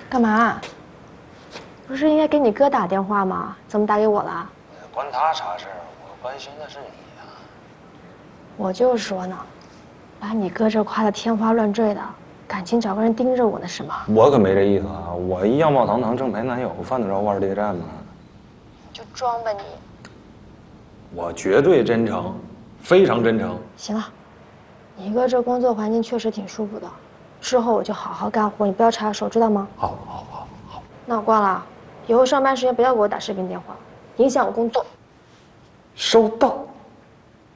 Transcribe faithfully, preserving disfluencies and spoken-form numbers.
干嘛？不是应该给你哥打电话吗？怎么打给我了？ 关他啥事儿？我关心的是你呀。 我就说呢，把你哥这夸得天花乱坠的，感情找个人盯着我呢是吗？ 我可没这意思啊！我一样貌堂堂正牌男友，犯得着玩谍战吗？ 就装吧你。 我绝对真诚，非常真诚。 行了，你哥这工作环境确实挺舒服的，之后我就好好干活，你不要插手，知道吗？ 好，好，好，好。 那我挂了，以后上班时间不要给我打视频电话，影响我工作。 收到。